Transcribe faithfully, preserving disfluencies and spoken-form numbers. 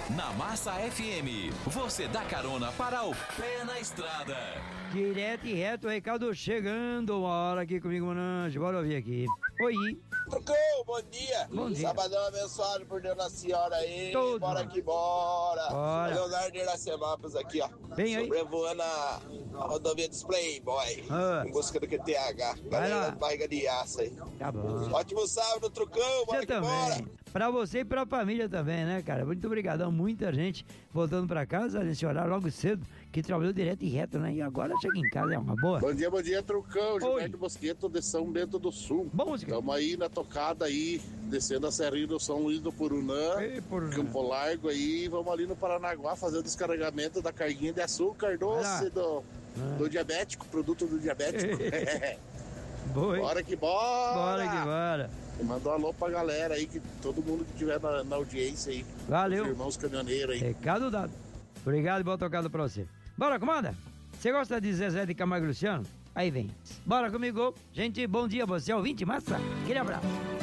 Na Massa F M, você dá carona para o pé na estrada. Direto e reto, o recado chegando. Uma hora aqui comigo, Manange. Bora ouvir aqui. Oi. Trucão, bom dia. Bom dia. Sabadão abençoado por Deus na senhora aí. Todo Bora mundo. que bora. Bora. Leonardo de Iracemápolis aqui, ó. Bem aí. Sobrevoando a, a rodovia dos Playboy. Ah. Em busca do Q T H. Vai lá. Galera de barriga de aço aí. Tá bom. Ótimo sábado, Trucão. Bora Você que bora. também. Pra você e pra família também, né, cara? Muito obrigadão. Muita gente voltando pra casa nesse horário logo cedo, que trabalhou direto e reto, né? E agora chega em casa, é uma boa. Bom dia, bom dia, Trucão. Oi. Gilberto Bosqueto de São Bento do Sul. Bom, música. Estamos aí na tocada aí, descendo a Serrinha do São Luís do Purunã, Ei, Purunã. Campo Largo aí, vamos ali no Paranaguá fazer o descarregamento da carguinha de açúcar doce do, Ah. do diabético, produto do diabético. Boa, hein? Bora que bora! Bora que bora. E manda um alô pra galera aí, que todo mundo que tiver na, na audiência aí. Valeu. Os irmãos caminhoneiros aí. Recado dado. Obrigado e boa tocada pra você. Bora, comanda? Você gosta de Zezé de Camargo e Luciano? Aí vem. Bora comigo. Gente, bom dia, você é ouvinte, massa? Aquele abraço.